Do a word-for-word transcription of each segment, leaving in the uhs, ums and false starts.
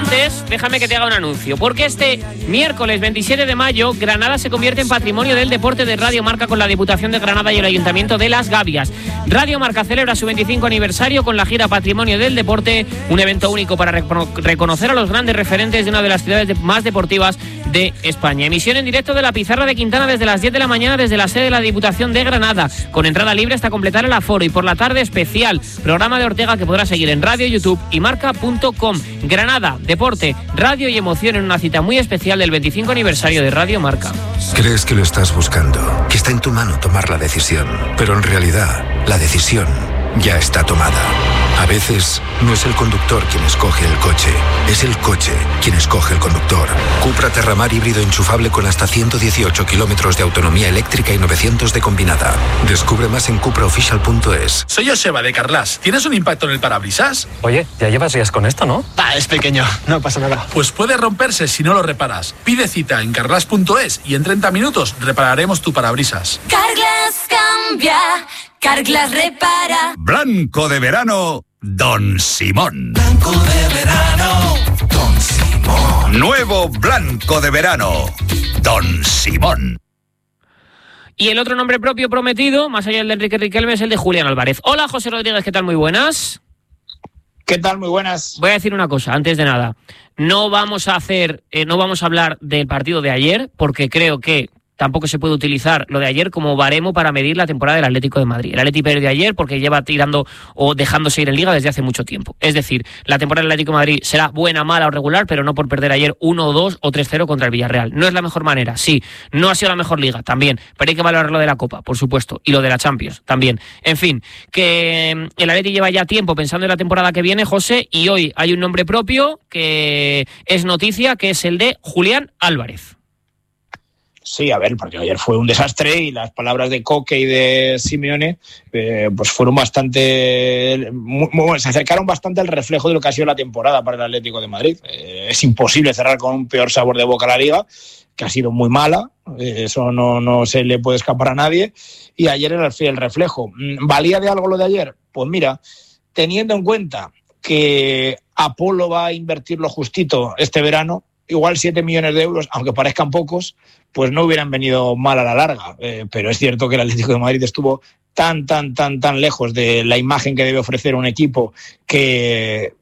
antes, déjame que te haga un anuncio, porque este miércoles veintisiete de mayo, Granada se convierte en patrimonio del deporte de Radio Marca con la Diputación de Granada y el Ayuntamiento de Las Gavias. Radio Marca celebra su veinticinco aniversario con la gira Patrimonio del Deporte, un evento único para recono- reconocer a los grandes referentes de una de las ciudades de- más deportivas de España. Emisión en directo de la Pizarra de Quintana desde las diez de la mañana desde la sede de la Diputación de Granada, con entrada libre hasta completar el aforo, y por la tarde especial, programa de Ortega que podrás seguir en Radio, YouTube y marca punto com. Granada, deporte, radio y emoción en una cita muy especial del veinticinco aniversario de Radio Marca. Crees que lo estás buscando, que está en tu mano tomar la decisión, pero en realidad la decisión ya está tomada. A veces no es el conductor quien escoge el coche, es el coche quien escoge el conductor. Cupra Terramar híbrido enchufable con hasta ciento dieciocho kilómetros de autonomía eléctrica y novecientos de combinada. Descubre más en cupra oficial punto es. Soy Joseba de Carlas. ¿Tienes un impacto en el parabrisas? Oye, ya llevas días con esto, ¿no? Ah, es pequeño, no pasa nada. Pues puede romperse si no lo reparas. Pide cita en carlas punto es y en treinta minutos repararemos tu parabrisas. Carglass cambia, Carglass repara. Blanco de verano, Don Simón. Blanco de verano, Don Simón. Nuevo blanco de verano, Don Simón. Y el otro nombre propio prometido, más allá del de Enrique Riquelme, es el de Julián Álvarez. Hola, José Rodríguez, ¿qué tal? Muy buenas. ¿Qué tal? Muy buenas. Voy a decir una cosa, antes de nada. No vamos a hacer, eh, no vamos a hablar del partido de ayer, porque creo que tampoco se puede utilizar lo de ayer como baremo para medir la temporada del Atlético de Madrid. El Atlético perdió ayer porque lleva tirando o dejándose ir en Liga desde hace mucho tiempo. Es decir, la temporada del Atlético de Madrid será buena, mala o regular, pero no por perder ayer uno o dos o tres cero contra el Villarreal. No es la mejor manera, sí. No ha sido la mejor Liga, también. Pero hay que valorar lo de la Copa, por supuesto. Y lo de la Champions, también. En fin, que el Atlético lleva ya tiempo pensando en la temporada que viene, José, y hoy hay un nombre propio que es noticia, que es el de Julián Álvarez. Sí, a ver, el partido de ayer fue un desastre y las palabras de Coque y de Simeone eh, pues fueron bastante... Muy, muy, se acercaron bastante al reflejo de lo que ha sido la temporada para el Atlético de Madrid. Eh, es imposible cerrar con un peor sabor de boca a la Liga, que ha sido muy mala, eh, eso no, no se le puede escapar a nadie, y ayer era el reflejo. ¿Valía de algo lo de ayer? Pues mira, teniendo en cuenta que Apolo va a invertir lo justito este verano, igual siete millones de euros, aunque parezcan pocos, pues no hubieran venido mal a la larga. Eh, pero es cierto que el Atlético de Madrid estuvo tan, tan, tan, tan lejos de la imagen que debe ofrecer un equipo que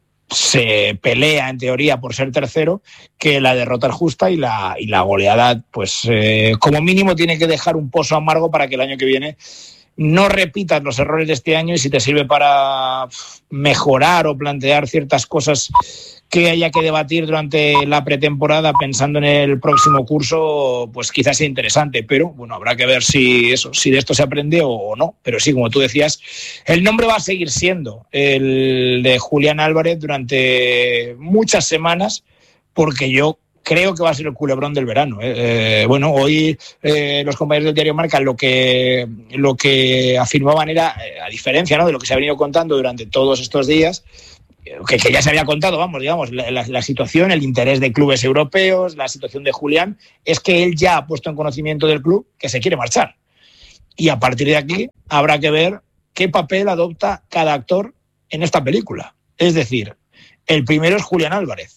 se pelea, en teoría, por ser tercero, que la derrota es justa y la, y la goleada, pues eh, como mínimo tiene que dejar un pozo amargo para que el año que viene no repitas los errores de este año, y si te sirve para mejorar o plantear ciertas cosas que haya que debatir durante la pretemporada pensando en el próximo curso, pues quizás sea interesante, pero bueno, habrá que ver si eso, si de esto se aprende o no. Pero sí, como tú decías, el nombre va a seguir siendo el de Julián Álvarez durante muchas semanas, porque yo creo que va a ser el culebrón del verano. Eh, eh, bueno, hoy eh, los compañeros del diario Marca lo que, lo que afirmaban era, eh, a diferencia, ¿no?, de lo que se ha venido contando durante todos estos días, que, que ya se había contado, vamos, digamos, la, la, la situación, el interés de clubes europeos, la situación de Julián, es que él ya ha puesto en conocimiento del club que se quiere marchar. Y a partir de aquí habrá que ver qué papel adopta cada actor en esta película. Es decir, el primero es Julián Álvarez,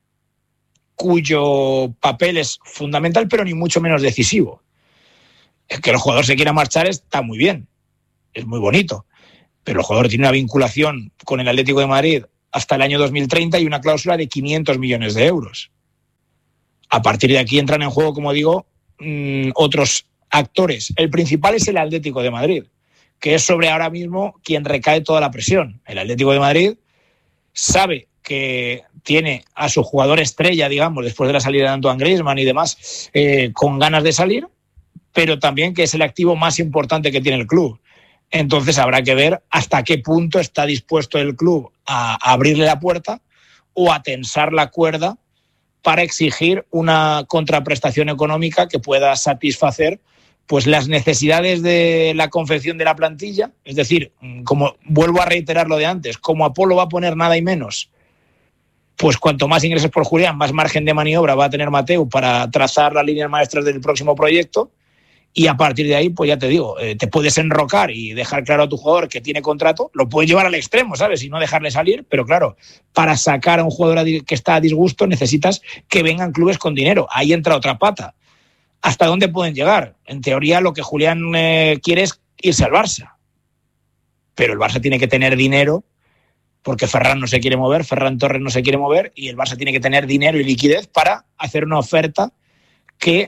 cuyo papel es fundamental, pero ni mucho menos decisivo. Que el jugador se quiera marchar está muy bien, es muy bonito, pero el jugador tiene una vinculación con el Atlético de Madrid hasta el año dos mil treinta y una cláusula de quinientos millones de euros. A partir de aquí entran en juego, como digo, mmm, otros actores. El principal es el Atlético de Madrid, que es sobre ahora mismo quien recae toda la presión. El Atlético de Madrid sabe que tiene a su jugador estrella, digamos, después de la salida de Antoine Griezmann y demás, eh, con ganas de salir, pero también que es el activo más importante que tiene el club. Entonces habrá que ver hasta qué punto está dispuesto el club a abrirle la puerta o a tensar la cuerda para exigir una contraprestación económica que pueda satisfacer pues las necesidades de la confección de la plantilla. Es decir, como vuelvo a reiterar lo de antes, como Apolo va a poner nada y menos, pues cuanto más ingresos por Julián, más margen de maniobra va a tener Mateu para trazar las líneas maestras del próximo proyecto. y a partir de ahí, pues ya te digo, eh, te puedes enrocar y dejar claro a tu jugador que tiene contrato, lo puedes llevar al extremo, ¿sabes? Y no dejarle salir, pero claro, para sacar a un jugador que está a disgusto necesitas que vengan clubes con dinero. Ahí entra otra pata. ¿Hasta dónde pueden llegar? En teoría lo que Julián eh, quiere es irse al Barça. Pero el Barça tiene que tener dinero, porque Ferran no se quiere mover, Ferran Torres no se quiere mover, y el Barça tiene que tener dinero y liquidez para hacer una oferta que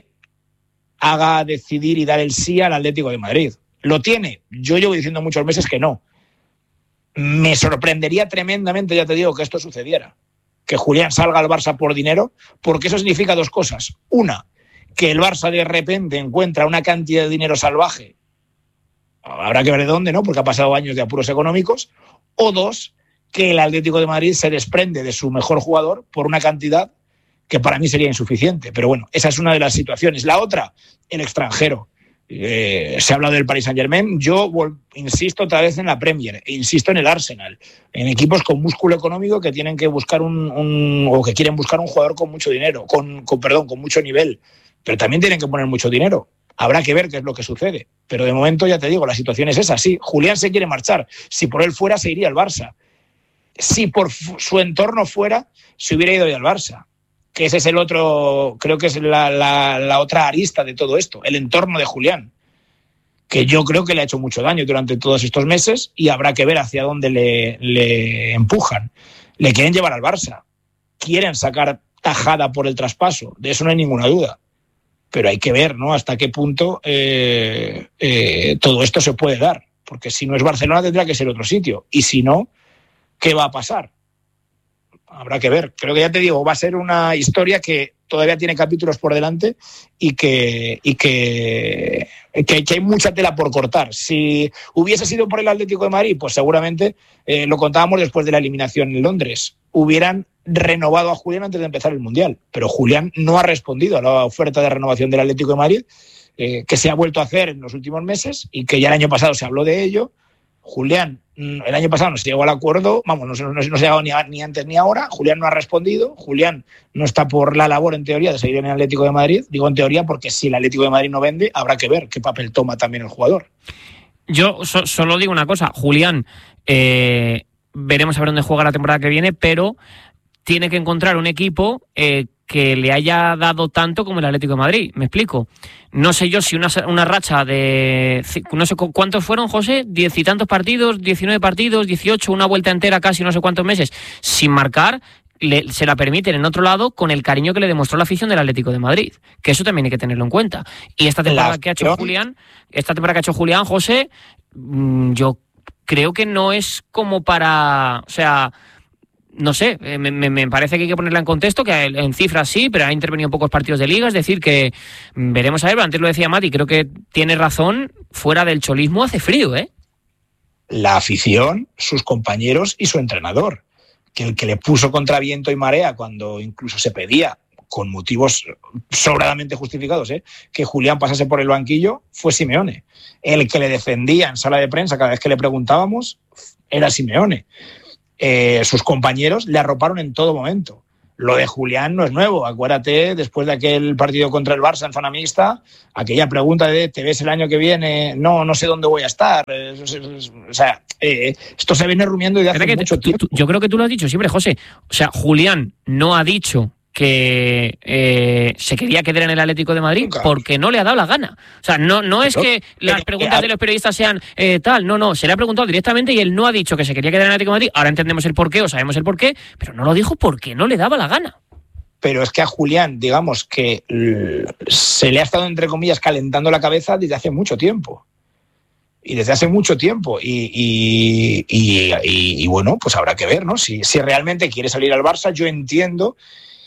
haga decidir y dar el sí al Atlético de Madrid. ¿Lo tiene? Yo llevo diciendo muchos meses que no. Me sorprendería tremendamente, ya te digo, que esto sucediera. Que Julián salga al Barça por dinero, porque eso significa dos cosas. Una, que el Barça de repente encuentra una cantidad de dinero salvaje. Habrá que ver de dónde, ¿no? Porque ha pasado años de apuros económicos. O dos, que el Atlético de Madrid se desprende de su mejor jugador por una cantidad que para mí sería insuficiente. Pero bueno, esa es una de las situaciones. La otra, el extranjero. Eh, se ha hablado del Paris Saint-Germain. Yo vol- insisto otra vez en la Premier, e insisto en el Arsenal, en equipos con músculo económico que tienen que buscar un, un o que quieren buscar un jugador con mucho dinero, con, con perdón, con mucho nivel, pero también tienen que poner mucho dinero. Habrá que ver qué es lo que sucede. Pero de momento, ya te digo, la situación es esa. Sí, Julián se quiere marchar. Si por él fuera, se iría al Barça. Si por su entorno fuera, se hubiera ido ya al Barça. Que ese es el otro, creo que es la, la, la otra arista de todo esto, el entorno de Julián, que yo creo que le ha hecho mucho daño durante todos estos meses y habrá que ver hacia dónde le, le empujan. Le quieren llevar al Barça, quieren sacar tajada por el traspaso, de eso no hay ninguna duda. Pero hay que ver, ¿no?, hasta qué punto eh, eh, todo esto se puede dar. Porque si no es Barcelona tendrá que ser otro sitio. Y si no, ¿qué va a pasar? Habrá que ver. Creo que ya te digo, va a ser una historia que todavía tiene capítulos por delante y que, y que, que, que hay mucha tela por cortar. Si hubiese sido por el Atlético de Madrid, pues seguramente, eh, lo contábamos después de la eliminación en Londres, hubieran renovado a Julián antes de empezar el Mundial. Pero Julián no ha respondido a la oferta de renovación del Atlético de Madrid, eh, que se ha vuelto a hacer en los últimos meses y que ya el año pasado se habló de ello. Julián, el año pasado no se llegó al acuerdo, vamos, no, no, no se ha llegado ni, a, ni antes ni ahora. Julián no ha respondido, Julián no está por la labor, en teoría, de seguir en el Atlético de Madrid. Digo en teoría porque si el Atlético de Madrid no vende, habrá que ver qué papel toma también el jugador. Yo so, solo digo una cosa, Julián, eh, veremos a ver dónde juega la temporada que viene, pero tiene que encontrar un equipo eh, que le haya dado tanto como el Atlético de Madrid. Me explico. No sé yo si una, una racha de... No sé cuántos fueron, José, diez y tantos partidos, diecinueve partidos, dieciocho, una vuelta entera casi no sé cuántos meses, sin marcar, le, se la permiten en otro lado con el cariño que le demostró la afición del Atlético de Madrid. Que eso también hay que tenerlo en cuenta. Y esta temporada la... que ha hecho Julián, esta temporada que ha hecho Julián, José, yo creo que no es como para... O sea... No sé, me, me parece que hay que ponerla en contexto, que en cifras sí, pero ha intervenido en pocos partidos de liga, es decir, que veremos a ver, antes lo decía Mati, creo que tiene razón, fuera del cholismo hace frío, ¿eh? La afición, sus compañeros y su entrenador, que el que le puso contra viento y marea cuando incluso se pedía, con motivos sobradamente justificados, ¿eh?, que Julián pasase por el banquillo, fue Simeone. El que le defendía en sala de prensa cada vez que le preguntábamos era Simeone. Eh, sus compañeros le arroparon en todo momento. Lo de Julián no es nuevo. Acuérdate, después de aquel partido contra el Barça en zona mixta, aquella pregunta de ¿te ves el año que viene? No, no sé dónde voy a estar. O sea, eh, esto se viene rumiando desde hace mucho tiempo. Tú, yo creo que tú lo has dicho siempre, José. O sea, Julián no ha dicho que eh, se quería quedar en el Atlético de Madrid Nunca. porque no le ha dado la gana. O sea, no, no es que las preguntas de los periodistas sean eh, tal, no, no, se le ha preguntado directamente y él no ha dicho que se quería quedar en el Atlético de Madrid. Ahora entendemos el porqué o sabemos el porqué, pero no lo dijo porque no le daba la gana. Pero es que a Julián, digamos que se le ha estado, entre comillas, calentando la cabeza desde hace mucho tiempo. Y desde hace mucho tiempo. Y, y, y, y, y bueno, pues habrá que ver, ¿no? Si, si realmente quiere salir al Barça, yo entiendo...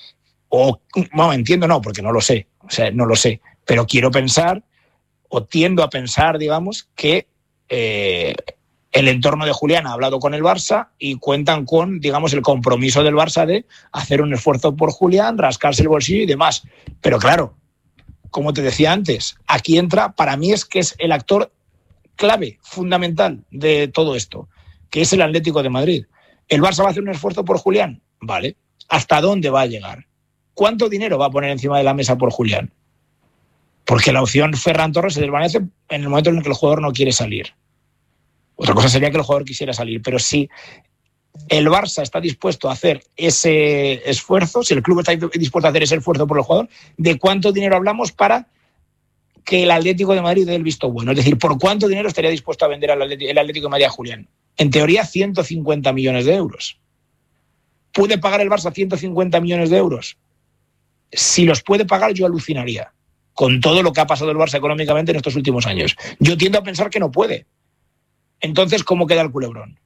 O, bueno, entiendo no, porque no lo sé, o sea, no lo sé, pero quiero pensar, o tiendo a pensar, digamos, que eh, el entorno de Julián ha hablado con el Barça y cuentan con, digamos, el compromiso del Barça de hacer un esfuerzo por Julián, rascarse el bolsillo y demás. Pero claro, como te decía antes, aquí entra, para mí es que es el actor clave, fundamental de todo esto, que es el Atlético de Madrid. ¿El Barça va a hacer un esfuerzo por Julián? Vale. ¿Hasta dónde va a llegar? ¿Cuánto dinero va a poner encima de la mesa por Julián? Porque la opción Ferran Torres se desvanece en el momento en el que el jugador no quiere salir. Otra cosa sería que el jugador quisiera salir, pero si el Barça está dispuesto a hacer ese esfuerzo, si el club está dispuesto a hacer ese esfuerzo por el jugador, ¿de cuánto dinero hablamos para que el Atlético de Madrid dé el visto bueno? Es decir, ¿por cuánto dinero estaría dispuesto a vender el Atlético de Madrid a Julián? En teoría, ciento cincuenta millones de euros. ¿Puede pagar el Barça ciento cincuenta millones de euros? Si los puede pagar, yo alucinaría con todo lo que ha pasado el Barça económicamente en estos últimos años. Yo tiendo a pensar que no puede. Entonces, ¿cómo queda el culebrón?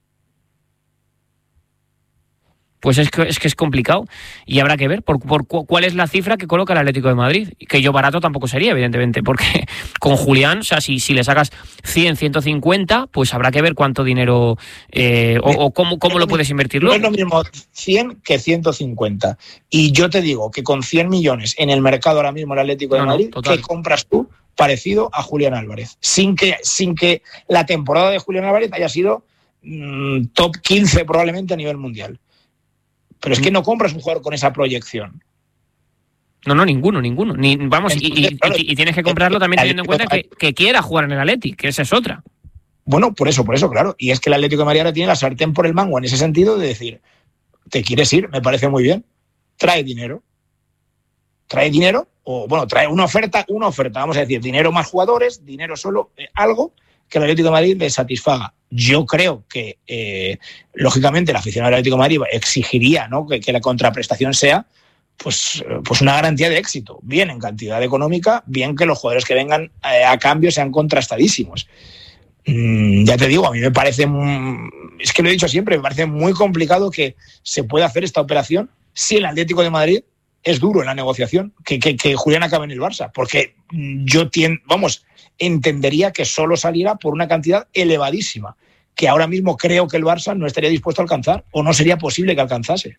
Pues es que, es que es complicado y habrá que ver por, por cuál es la cifra que coloca el Atlético de Madrid, que yo barato tampoco sería, evidentemente, porque con Julián, o sea, si, si le sacas cien, ciento cincuenta, pues habrá que ver cuánto dinero eh, o, o cómo, cómo lo puedes invertirlo. No es lo mismo cien que ciento cincuenta. Y yo te digo que con cien millones en el mercado ahora mismo el Atlético de no, Madrid, no, ¿qué compras tú parecido a Julián Álvarez? Sin que, sin que la temporada de Julián Álvarez haya sido mmm, top quince probablemente a nivel mundial. Pero es que no compras un jugador con esa proyección. No, no, ninguno, ninguno. Ni, vamos, Entonces, y, y, claro, y, y tienes que comprarlo también teniendo en cuenta que, que quiera jugar en el Atleti, que esa es otra. Bueno, por eso, por eso, claro. Y es que el Atlético de Madrid ahora tiene la sartén por el mango en ese sentido de decir, ¿te quieres ir? Me parece muy bien. Trae dinero. Trae dinero, o bueno, trae una oferta, una oferta, vamos a decir, dinero más jugadores, dinero solo, eh, algo que el Atlético de Madrid le satisfaga. Yo creo que, eh, lógicamente, el aficionado del Atlético de Madrid exigiría, ¿no?, que, que la contraprestación sea pues, pues una garantía de éxito, bien en cantidad económica, bien que los jugadores que vengan eh, a cambio sean contrastadísimos. Mm, ya te digo, a mí me parece, mm, es que lo he dicho siempre, me parece muy complicado que se pueda hacer esta operación si el Atlético de Madrid es duro en la negociación, que, que, que Julián acabe en el Barça, porque yo tiendo, vamos, entendería que solo saliera por una cantidad elevadísima, que ahora mismo creo que el Barça no estaría dispuesto a alcanzar, o no sería posible que alcanzase.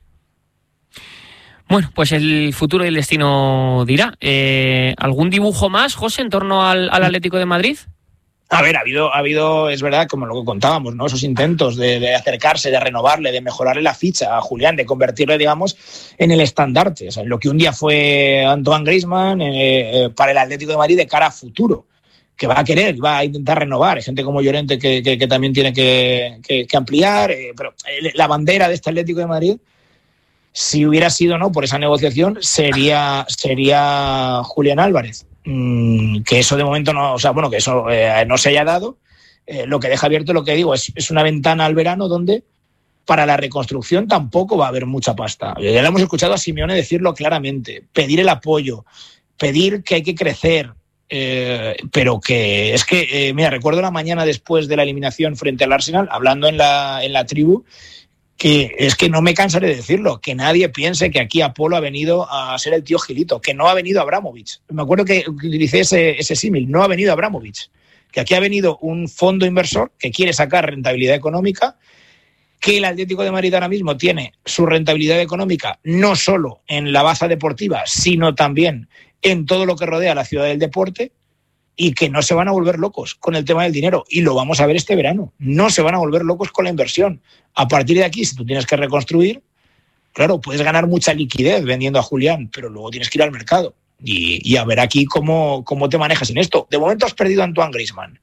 Bueno, pues el futuro y el destino dirá. Eh, ¿Algún dibujo más, José, en torno al, al Atlético de Madrid? A ver, ha habido, ha habido, es verdad, como lo que contábamos, ¿no?, esos intentos de, de acercarse, de renovarle, de mejorarle la ficha a Julián, de convertirle, digamos, en el estandarte. O sea, en lo que un día fue Antoine Griezmann eh, eh, para el Atlético de Madrid de cara a futuro, que va a querer, va a intentar renovar. Hay gente como Llorente que, que, que también tiene que, que, que ampliar, eh, pero la bandera de este Atlético de Madrid, si hubiera sido no por esa negociación, sería, sería Julián Álvarez. Mm, que eso de momento no, o sea, bueno, que eso eh, no se haya dado, eh, lo que deja abierto, lo que digo, es, es una ventana al verano donde para la reconstrucción tampoco va a haber mucha pasta. Ya lo hemos escuchado a Simeone decirlo claramente, pedir el apoyo, pedir que hay que crecer, eh, pero que es que, eh, mira, recuerdo la mañana después de la eliminación frente al Arsenal, hablando en la, en la tribu, que es que no me cansaré de decirlo, que nadie piense que aquí Apolo ha venido a ser el tío Gilito, que no ha venido Abramovich. Me acuerdo que utilicé ese, ese símil, no ha venido Abramovich, que aquí ha venido un fondo inversor que quiere sacar rentabilidad económica, que el Atlético de Madrid ahora mismo tiene su rentabilidad económica no solo en la baza deportiva, sino también en todo lo que rodea a la ciudad del deporte, y que no se van a volver locos con el tema del dinero. Y lo vamos a ver este verano. No se van a volver locos con la inversión. A partir de aquí, si tú tienes que reconstruir, claro, puedes ganar mucha liquidez vendiendo a Julián, pero luego tienes que ir al mercado. Y, y a ver aquí cómo, cómo te manejas en esto. De momento has perdido a Antoine Griezmann.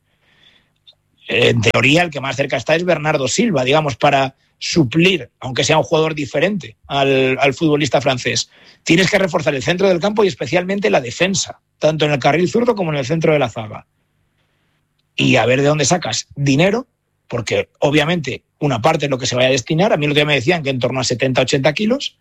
En teoría, el que más cerca está es Bernardo Silva, digamos, para suplir, aunque sea un jugador diferente al, al futbolista francés. Tienes que reforzar el centro del campo y especialmente la defensa, tanto en el carril zurdo como en el centro de la zaga. Y a ver de dónde sacas dinero, porque obviamente una parte es lo que se vaya a destinar, a mí lo que me decían que en torno a setenta, ochenta kilos,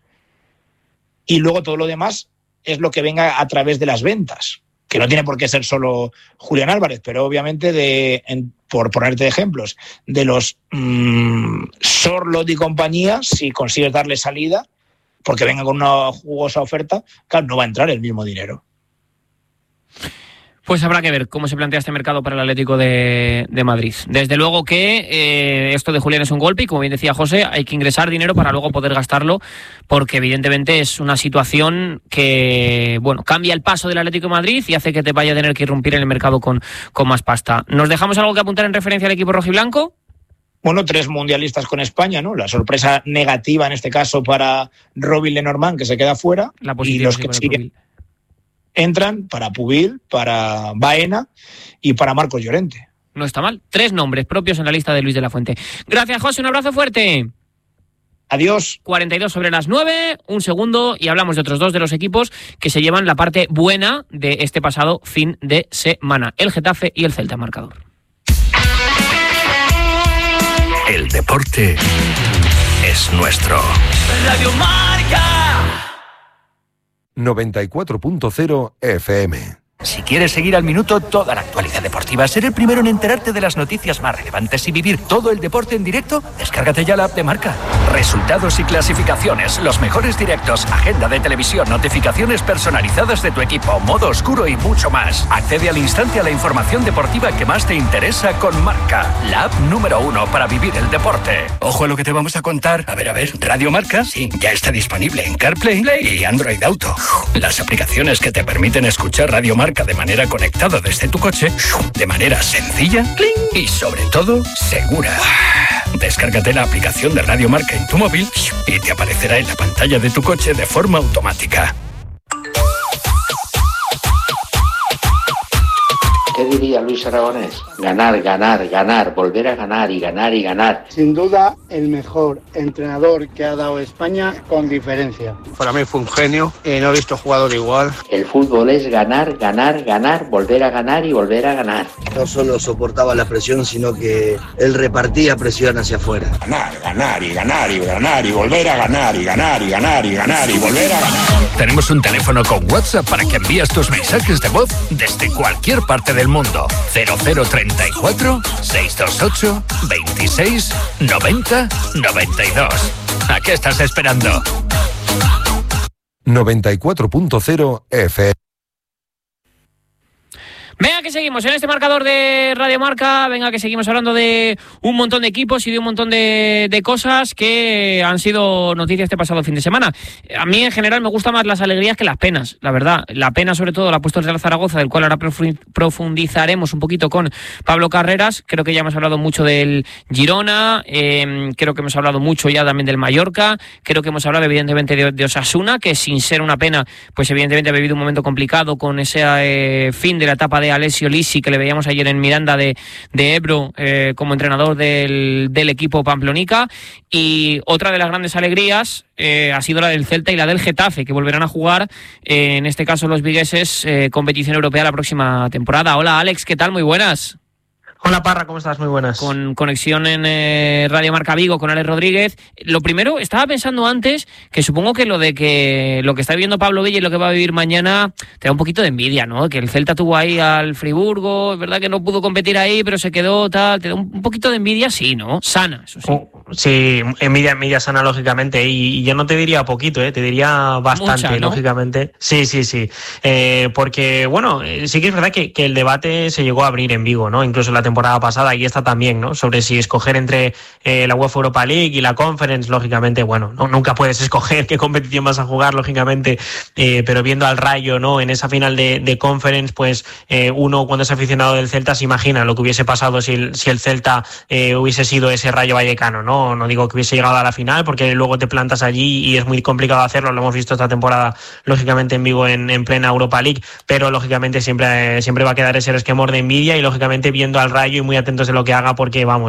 y luego todo lo demás es lo que venga a través de las ventas, que no tiene por qué ser solo Julián Álvarez, pero obviamente, de, en, por ponerte ejemplos, de los mmm, Sorloth y compañía, si consigues darle salida, porque venga con una jugosa oferta, claro, no va a entrar el mismo dinero. Pues habrá que ver cómo se plantea este mercado para el Atlético de, de Madrid. Desde luego que eh, esto de Julián es un golpe y, como bien decía José, hay que ingresar dinero para luego poder gastarlo, porque evidentemente es una situación que, bueno, cambia el paso del Atlético de Madrid y hace que te vaya a tener que irrumpir en el mercado con, con más pasta. ¿Nos dejamos algo que apuntar en referencia al equipo rojiblanco? Bueno, tres mundialistas con España, ¿no? La sorpresa negativa en este caso para Robin Lenormand, que se queda fuera. La posición y los que siguen. entran para Pubil, para Baena y para Marcos Llorente. No está mal. Tres nombres propios en la lista de Luis de la Fuente. Gracias, José. Un abrazo fuerte. Adiós. cuarenta y dos sobre las nueve, un segundo, y hablamos de otros dos de los equipos que se llevan la parte buena de este pasado fin de semana. El Getafe y el Celta, marcador. El deporte es nuestro. Radio Marca. noventa y cuatro punto cero F M. Si quieres seguir al minuto toda la actualidad deportiva, ser el primero en enterarte de las noticias más relevantes y vivir todo el deporte en directo, descárgate ya la app de Marca. Resultados y clasificaciones, los mejores directos, agenda de televisión, notificaciones personalizadas de tu equipo, modo oscuro y mucho más. Accede al instante a la información deportiva que más te interesa con Marca, la app número uno para vivir el deporte. Ojo a lo que te vamos a contar. A ver, a ver, Radio Marca, sí, ya está disponible en CarPlay y Android Auto. Las aplicaciones que te permiten escuchar Radio Marca de manera conectada desde tu coche, de manera sencilla y sobre todo segura. Descárgate la aplicación de Radio Marca en tu móvil y te aparecerá en la pantalla de tu coche de forma automática. ¿Qué diría Luis Aragonés? Ganar, ganar, ganar, volver a ganar y ganar y ganar. Sin duda, el mejor entrenador que ha dado España con diferencia. Para mí fue un genio, eh, no he visto jugador igual. El fútbol es ganar, ganar, ganar, volver a ganar y volver a ganar. No solo soportaba la presión, sino que él repartía presión hacia afuera. Ganar, ganar y ganar y ganar y volver a ganar y ganar y ganar y ganar y volver a ganar. Tenemos un teléfono con WhatsApp para que envíes tus mensajes de voz desde cualquier parte del mundo. cero cero treinta y cuatro, seiscientos veintiocho, veintiséis, noventa, noventa y dos. ¿A qué estás esperando? noventa y cuatro punto cero F M. Venga, que seguimos en este marcador de Radio Marca. Venga, que seguimos hablando de un montón de equipos y de un montón de, de cosas que han sido noticias este pasado fin de semana. A mí, en general, me gustan más las alegrías que las penas, la verdad. La pena, sobre todo, la ha puesto el Real Zaragoza, del cual ahora profundizaremos un poquito con Pablo Carreras. Creo que ya hemos hablado mucho del Girona, eh, creo que hemos hablado mucho ya también del Mallorca, creo que hemos hablado, evidentemente, de, de Osasuna, que sin ser una pena, pues evidentemente ha vivido un momento complicado con ese eh, fin de la etapa de Alessio Lisi, que le veíamos ayer en Miranda de, de Ebro eh, como entrenador del, del equipo pamplonica. Y otra de las grandes alegrías eh, ha sido la del Celta y la del Getafe, que volverán a jugar, eh, en este caso los vigueses, eh, competición europea la próxima temporada. Hola Alex, ¿qué tal? Muy buenas. Hola Parra, ¿cómo estás? Muy buenas. Con conexión en eh, Radio Marca Vigo con Alex Rodríguez. Lo primero, estaba pensando antes que supongo que lo de que lo que está viviendo Pablo Villa y lo que va a vivir mañana te da un poquito de envidia, ¿no? Que el Celta tuvo ahí al Friburgo, es verdad que no pudo competir ahí, pero se quedó tal, te da un, un poquito de envidia, sí, ¿no? Sana, eso sí. Oh, sí, envidia, envidia sana, lógicamente, y, y yo no te diría poquito, ¿eh? Te diría bastante, Mucha, ¿no? Lógicamente. Sí, sí, sí. Eh, porque, bueno, sí que es verdad que, que el debate se llegó a abrir en Vigo, ¿no? Incluso la temporada pasada, y esta también, ¿no? Sobre si escoger entre eh, la UEFA Europa League y la Conference, lógicamente, bueno, no, nunca puedes escoger qué competición vas a jugar, lógicamente, eh, pero viendo al Rayo, ¿no? En esa final de, de Conference, pues eh, uno cuando es aficionado del Celta se imagina lo que hubiese pasado si el, si el Celta eh, hubiese sido ese Rayo Vallecano, ¿no? No digo que hubiese llegado a la final, porque luego te plantas allí y es muy complicado hacerlo, lo hemos visto esta temporada, lógicamente, en Vigo en, en plena Europa League, pero lógicamente siempre, eh, siempre va a quedar ese resquemor de envidia y lógicamente viendo al Rayo y muy atentos de lo que haga, porque vamos,